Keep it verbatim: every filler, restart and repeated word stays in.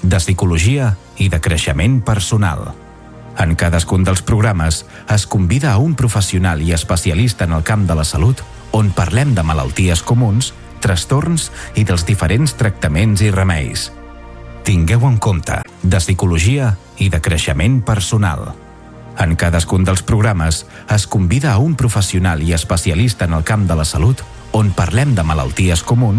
de psicologia i de creixement personal. En cadascun dels programes es convida a un professional i especialista en el camp de la salut on parlem de malalties comuns, trastorns i dels diferents tractaments i remeis. Tingueu en compte, de psicologia i de creixement personal. En cadascun dels programes es convida a un professional i especialista en el camp de la salut on parlem de malalties comuns,